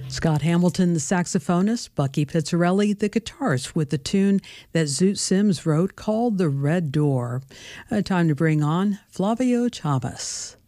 Scott Hamilton, the saxophonist, Bucky Pizzarelli, the guitarist, with the tune that Zoot Sims wrote called The Red Door. Time to bring on Flavio Chavez.